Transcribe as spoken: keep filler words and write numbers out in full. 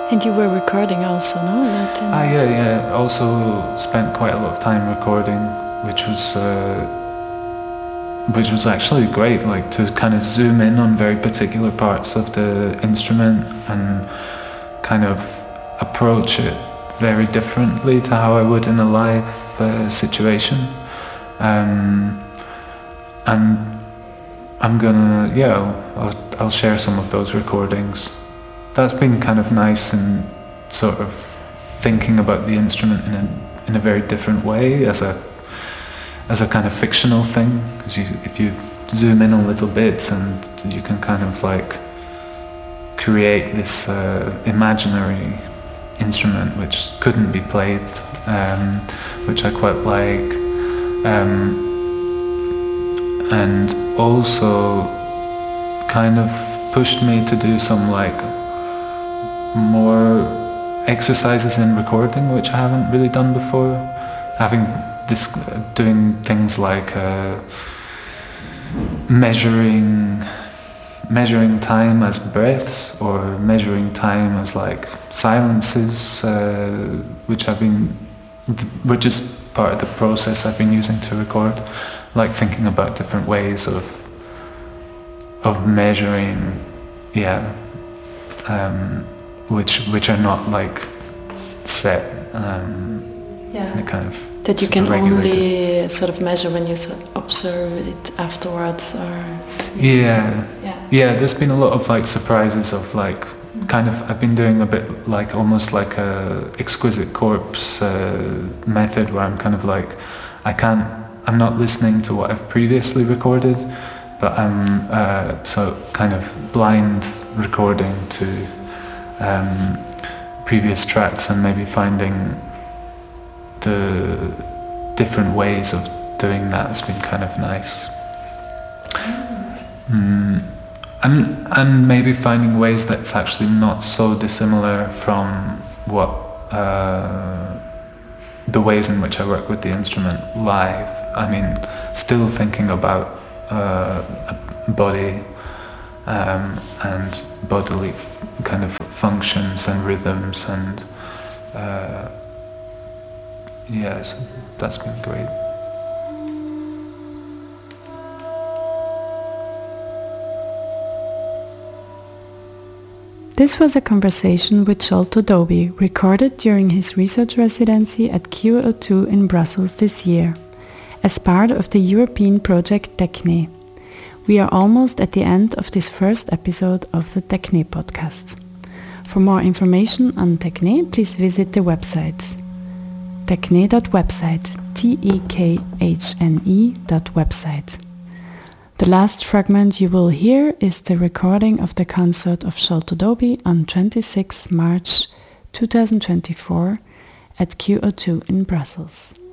And you were recording also, no? That, um... Ah, yeah, yeah. Also spent quite a lot of time recording, which was uh, which was actually great. Like to kind of zoom in on very particular parts of the instrument and kind of approach it very differently to how I would in a live uh, situation. Um, and I'm gonna, yeah, I'll, I'll share some of those recordings. That's been kind of nice and sort of thinking about the instrument in a in a very different way as a as a kind of fictional thing, because you, if you zoom in on little bits and you can kind of like create this uh, imaginary instrument which couldn't be played, um, which I quite like, um, and also kind of pushed me to do some like more exercises in recording, which I haven't really done before. Having this, doing things like uh, measuring, measuring time as breaths, or measuring time as like silences, uh, which I've been, which is part of the process I've been using to record. Like thinking about different ways of of measuring, yeah. Um, which which are not like set um, yeah. in a kind of that you can only sort of measure when you sort of observe it afterwards, or yeah. yeah yeah there's been a lot of like surprises of like mm-hmm. kind of I've been doing a bit like almost like a exquisite corpse uh, method, where I'm kind of like I can't I'm not listening to what I've previously recorded, but I'm uh, so kind of blind recording to Um, previous tracks and maybe finding the different ways of doing that has been kind of nice. Mm, and and maybe finding ways that's actually not so dissimilar from what uh, the ways in which I work with the instrument live. I mean, still thinking about uh, a body um, and bodily f- kind of functions and rhythms, and uh, yes, that's been great. This was a conversation with Sholto Doby, recorded during his research residency at Q O two in Brussels this year, as part of the European project TECHNE. We are almost at the end of this first episode of the TECHNE podcast. For more information on TECHNE, please visit the website techne dot website, T E K H N E dot website. The last fragment you will hear is the recording of the concert of Sholto Doby on twenty-sixth of March two thousand twenty-four at Q O two in Brussels.